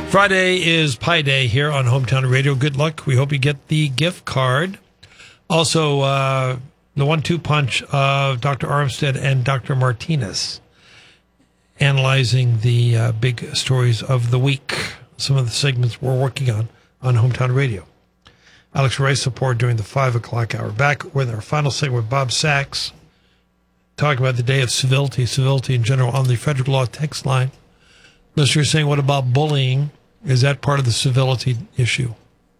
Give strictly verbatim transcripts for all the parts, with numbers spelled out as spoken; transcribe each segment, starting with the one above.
Friday is Pi Day here on Hometown Radio. Good luck. We hope you get the gift card. Also, uh, the one two punch of Doctor Armstead and Doctor Martinez, analyzing the uh, big stories of the week. Some of the segments we're working on on Hometown Radio. Alex Rice support during the five o'clock hour. Back with our final segment with Bob Sachs, talking about the day of civility, civility in general on the Frederick Law text line. Listener saying, what about bullying? Is that part of the civility issue?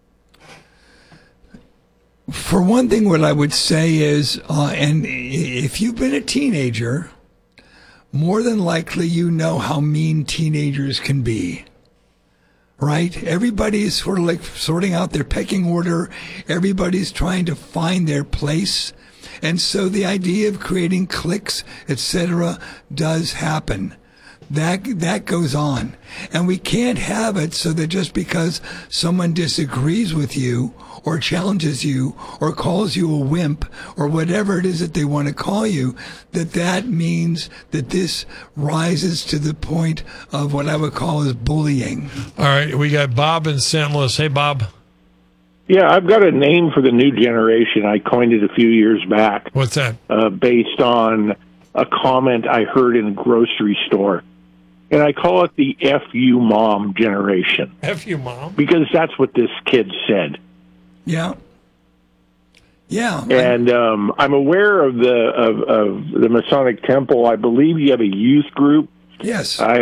For one thing, what I would say is, uh, and if you've been a teenager, more than likely you know how mean teenagers can be. Right? Everybody's sort of like sorting out their pecking order. Everybody's trying to find their place. And so the idea of creating cliques, et cetera, does happen. That that goes on. And we can't have it so that just because someone disagrees with you or challenges you or calls you a wimp or whatever it is that they want to call you, that that means that this rises to the point of what I would call as bullying. All right, we got Bob in Saint Louis. Hey, Bob. Yeah, I've got a name for the new generation. I coined it a few years back. What's that? Uh, based on a comment I heard in a grocery store. And I call it the F you mom generation. F you mom? Because that's what this kid said. Yeah. Yeah. And um, I'm aware of the of, of the Masonic Temple. I believe you have a youth group. Yes. I